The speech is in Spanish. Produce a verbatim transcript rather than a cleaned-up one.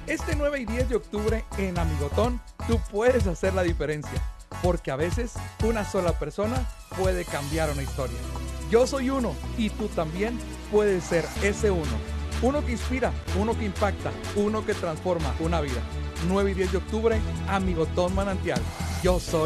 Este nueve y diez de octubre en Amigotón, tú puedes hacer la diferencia, porque a veces una sola persona puede cambiar una historia. Yo soy uno y tú también puedes ser ese uno. Uno que inspira, uno que impacta, uno que transforma una vida. nueve y diez de octubre, Amigotón Manantial. Yo soy